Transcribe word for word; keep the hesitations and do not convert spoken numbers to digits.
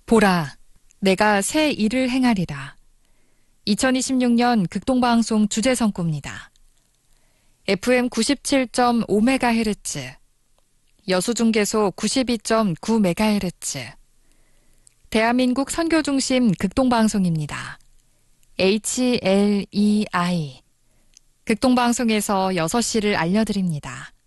보라, 내가 새 일을 행하리라. 이천이십육 년 극동방송 주제 선구입니다. 에프엠 구십칠 점 오 메가헤르츠, 여수중계소 구십이 점 구 메가헤르츠, 대한민국 선교중심 극동방송입니다. 에이치 엘 이 아이, 극동방송에서 여섯 시를 알려드립니다.